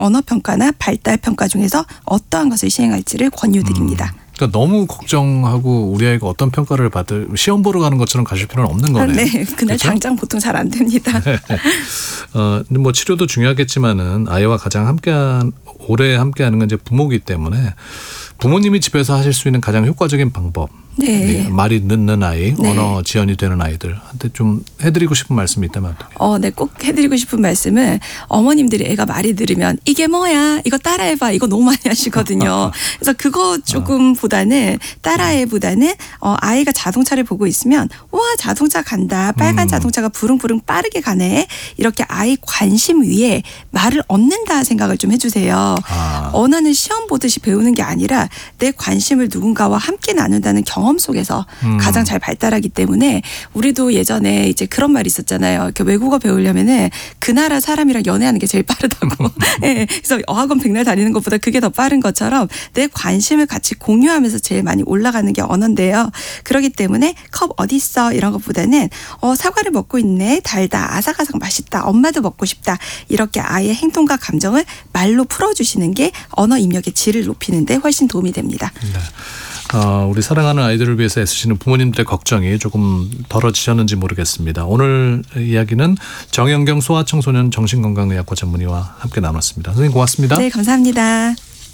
언어평가나 발달평가 중에서 어떠한 것을 시행할지를 권유드립니다. 그러니까 너무 걱정하고 우리 아이가 어떤 평가를 받을 시험 보러 가는 것처럼 가실 필요는 없는 거네요. 네, 그날 그렇죠? 당장 보통 잘 안 됩니다. 근데 뭐 치료도 중요하겠지만은 아이와 가장 오래 함께하는 건 이제 부모이기 때문에 부모님이 집에서 하실 수 있는 가장 효과적인 방법. 네. 말이 늦는 아이, 네. 언어 지연이 되는 아이들한테 좀 해드리고 싶은 말씀이 있다면 어떡해요? 네, 꼭 해드리고 싶은 말씀은 어머님들이 애가 말이 들으면 이게 뭐야? 이거 따라해봐. 이거 너무 많이 하시거든요. 그래서 그거 조금보다는 따라해보다는 아이가 자동차를 보고 있으면 와 자동차 간다. 빨간 자동차가 부릉부릉 빠르게 가네. 이렇게 아이 관심 위에 말을 얻는다 생각을 좀 해주세요. 언어는 시험 보듯이 배우는 게 아니라 내 관심을 누군가와 함께 나눈다는 경험 속에서 가장 잘 발달하기 때문에 우리도 예전에 이제 그런 말이 있었잖아요. 이렇게 외국어 배우려면은 그 나라 사람이랑 연애하는 게 제일 빠르다고. 네, 그래서 어학원 백날 다니는 것보다 그게 더 빠른 것처럼 내 관심을 같이 공유하면서 제일 많이 올라가는 게 언어인데요. 그렇기 때문에 컵 어디 있어 이런 것보다는 사과를 먹고 있네. 달다. 아삭아삭 맛있다. 엄마도 먹고 싶다. 이렇게 아이의 행동과 감정을 말로 풀어주시는 게 언어 입력의 질을 높이는 데 훨씬 도움이 됩니다. 네. 우리 사랑하는 아이들을 위해서 애쓰시는 부모님들의 걱정이 조금 덜어지셨는지 모르겠습니다. 오늘 이야기는 정연경 소아청소년 정신건강의학과 전문의와 함께 나눴습니다. 선생님 고맙습니다. 네, 감사합니다.